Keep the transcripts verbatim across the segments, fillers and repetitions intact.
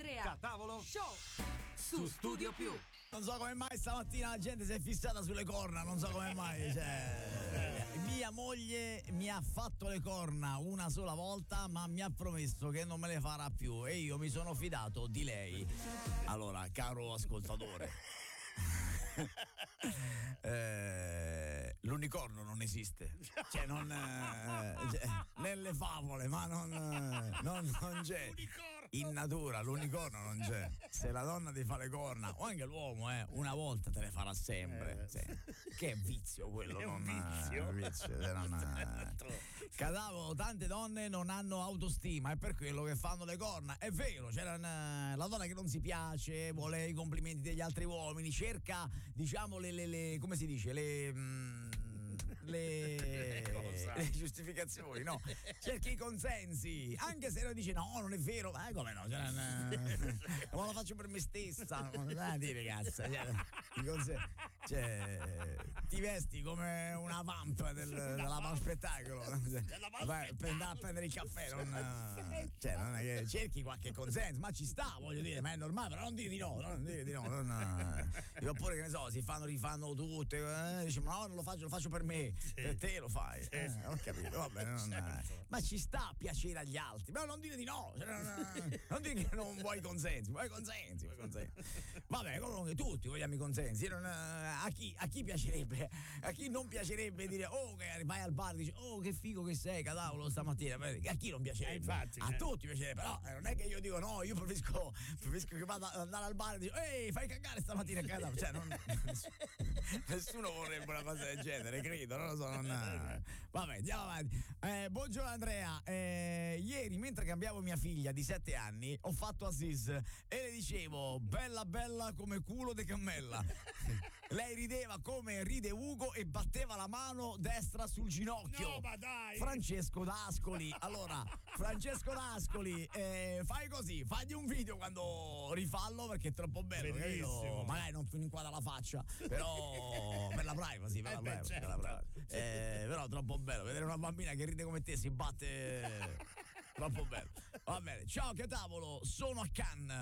Andrea. Catavolo Show su Studio Più. Non so come mai stamattina la gente si è fissata sulle corna, non so come mai, cioè, mia moglie mi ha fatto le corna una sola volta, ma mi ha promesso che non me le farà più e io mi sono fidato di lei. Allora, caro ascoltatore, eh, l'unicorno non esiste, cioè non eh, cioè, nelle favole, ma non, non, non c'è in natura, l'unicorno non c'è. Se la donna ti fa le corna, o anche l'uomo, eh, una volta te le farà sempre, eh. sì. Che è vizio quello, è un non vizio, è, vizio se non Catavolo, tante donne non hanno autostima, è per quello che fanno le corna. È vero, c'è la, la donna che non si piace, vuole i complimenti degli altri uomini, cerca, diciamo, le, le, le come si dice, le mm, le, le giustificazioni, no? Cerchi i consensi, anche se non dice no, non è vero, ma eh, come no? Cioè, non, non lo faccio per me stessa, non dai dire cazzo, cioè, i consensi, cioè, ti vesti come una vamp del, della Pam Spettacolo, vai per andare a prendere il caffè, non, cioè, non è che cerchi qualche consenso, ma ci sta, voglio dire, ma è normale, però non dire di no, non dire di no, non, oppure che ne so, si fanno, rifanno tutte, eh, dice ma no, non lo faccio, lo faccio per me, sì. Per te lo fai, sì, eh, sì. Ho capito, va bene, non, certo. Ma ci sta a piacere agli altri, però non dire di no, cioè, non, non dire che non vuoi consensi, vuoi consensi, vuoi consensi. Vabbè, comunque tutti vogliamo i consensi, non, a, chi, a chi piacerebbe, a chi non piacerebbe dire oh che vai al bar e dici oh che figo che sei, catavolo stamattina, a chi non piacerebbe? Eh, infatti, a eh. tutti piacerebbe, però non è che io dico no, io preferisco, preferisco che vada ad andare al bar e dico ehi fai cagare stamattina, catavolo, cioè non, nessuno vorrebbe una cosa del genere, credo, non lo so, non... Vabbè, andiamo avanti. Eh, buongiorno Andrea, eh, ieri mentre cambiavo mia figlia di sette anni ho fatto Assis e le dicevo bella bella come culo de cammella. Lei rideva come ride Ugo e batteva la mano destra sul ginocchio. No, ma dai! Francesco D'Ascoli. Allora, Francesco D'Ascoli, eh, fai così, fagli un video quando rifallo perché è troppo bello. Io, magari non inquadra la faccia, però per la privacy, per la eh beh, privacy, certo. per la privacy. Eh, però troppo bello vedere una bambina che ride come te si batte, troppo bello. Va bene, ciao Catavolo, sono a Cannes.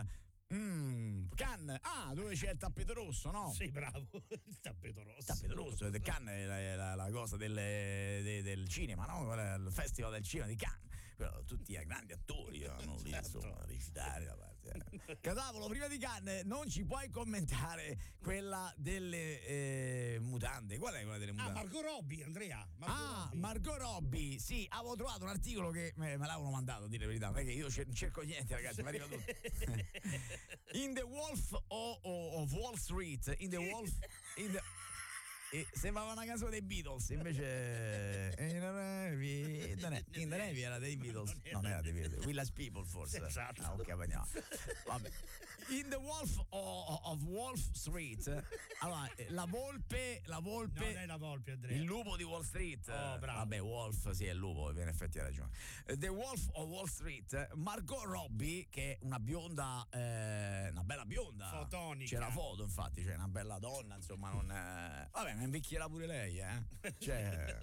Mm, Cannes, ah, dove c'è il tappeto rosso, no? Sì, bravo, il tappeto rosso. Il tappeto rosso, Cannes è la, la, la cosa delle, de, del cinema, no? Il festival del cinema di Cannes. Però tutti i grandi attori hanno lì, certo. Insomma, recitare la parte. Catavolo, prima di Cannes non ci puoi commentare quella delle eh, mutande. Qual è quella delle mutande? Ah, Margot Robbie, Andrea. Margot ah, Robbie. Margot Robbie, sì, avevo trovato un articolo che me, me l'avevano mandato, a dire la verità, perché io cer- cerco niente, ragazzi, mi arriva tutto. In The Wolf of, of Wall Street, in The Wolf, in the, eh, sembrava una canzone dei Beatles, invece in the Navy, in the Navy era dei Beatles, non era dei Beatles, Village People forse. Esatto. Ah, ok, andiamo. Vabbè. In The Wolf of, of Wall Street, allora la volpe, la volpe, non è la volpe, Andrea. il lupo di Wall Street. Oh, bravo. Vabbè, Wolf, sì, è il lupo, in effetti hai ragione. The Wolf of Wall Street, Margot Robbie, che è una bionda, eh, una bella bionda. Fotonica. C'è la foto, infatti, c'è una bella donna, insomma, non eh... vabbè, ma invecchierà pure lei, eh? Cioè,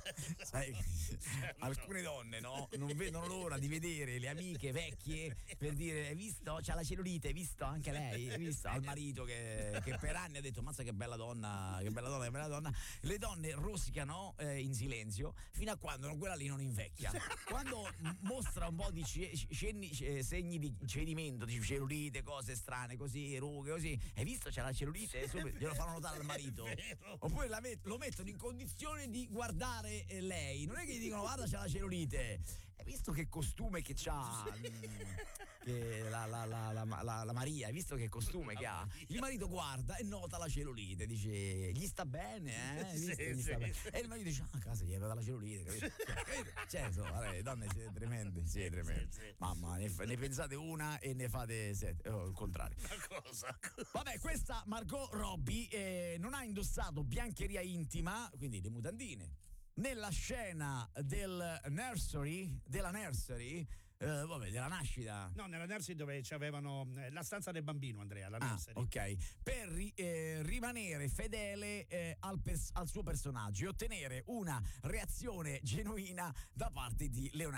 sai, alcune donne, no? Non vedono l'ora di vedere le amiche vecchie per dire, hai visto? C'ha la cellulite, hai visto? Anche lei, hai visto? Al marito che, che per anni ha detto, mazza che bella donna, che bella donna, che bella donna. Le donne rosicano eh, in silenzio fino a quando quella lì non invecchia. Quando mostra un po' di ce- cenni, ce- segni di cedimento, di cellulite, cose strane, così, rughe, così, hai visto? C'ha la cellulite, subito glielo fanno notare al marito. Oppure la met- lo mettono in condizione di guardare eh, lei. Non è che gli dicono guarda c'ha la cellulite. Hai visto che costume che c'ha mh, che la, la, la, la, la, la Maria, hai visto che costume che ha? Il marito guarda e nota la cellulite, dice gli sta bene, eh? Visto, sì, gli sì. sta bene. E il marito dice ah, a casa gli è venuta la cellulite, capito? Cioè, insomma, guarda, le donne siete tremende, siete tremende. Sì, sì. Mamma, ne, ne pensate una e ne fate sette, o il contrario. Ma cosa? Vabbè, questa Margot Robbie eh, non ha indossato biancheria intima, quindi le mutandine, nella scena del nursery, della nursery, eh, vabbè, della nascita. No, nella nursery dove c'avevano eh, la stanza del bambino, Andrea, la Ah, nursery. ok, per ri- eh, rimanere fedele eh, al, pers- al suo personaggio e ottenere una reazione genuina da parte di Leonardo